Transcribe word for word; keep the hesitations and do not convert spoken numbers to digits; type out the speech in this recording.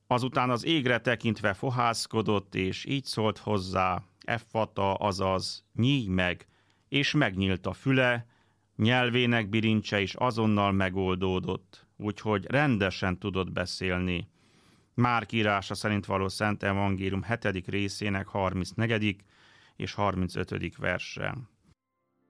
Azután az égre tekintve fohászkodott, és így szólt hozzá, Effata, azaz nyíj meg, és megnyílt a füle, nyelvének bilincse is azonnal megoldódott, úgyhogy rendesen tudott beszélni. Márk írása szerint való Szent Evangélium hetedik részének harmincnegyedik és harmincötödik verse.